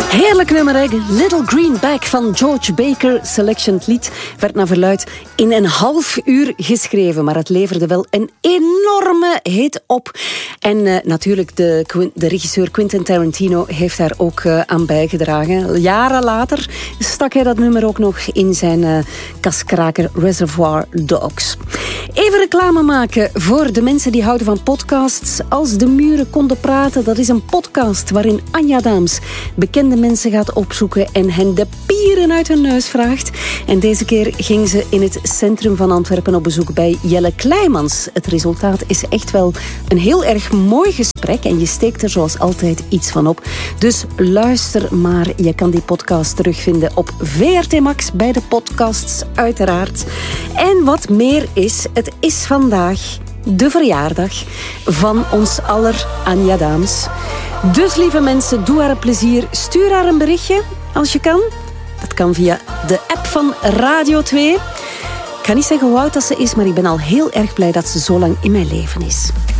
Heerlijk nummer, hè? Little Greenback van George Baker. Selection lied werd naar verluidt in een half uur geschreven. Maar het leverde wel een enorme hit op. En natuurlijk de regisseur Quentin Tarantino heeft daar ook aan bijgedragen. Jaren later stak hij dat nummer ook nog in zijn kaskraker Reservoir Dogs. Even reclame maken voor de mensen die houden van podcasts. Als de muren konden praten, dat is een podcast waarin Anja Daams bekende mensen gaat opzoeken en hen de pieren uit hun neus vraagt. En deze keer ging ze in het centrum van Antwerpen op bezoek bij Jelle Kleijmans. Het resultaat is echt wel een heel erg mooi gesprek en je steekt er zoals altijd iets van op. Dus luister maar. Je kan die podcast terugvinden op VRT Max bij de podcasts uiteraard. En wat meer is, het is vandaag de verjaardag van ons aller Anja Daams. Dus lieve mensen, doe haar een plezier. Stuur haar een berichtje als je kan. Dat kan via de app van Radio 2. Ik ga niet zeggen hoe oud dat ze is, maar ik ben al heel erg blij dat ze zo lang in mijn leven is.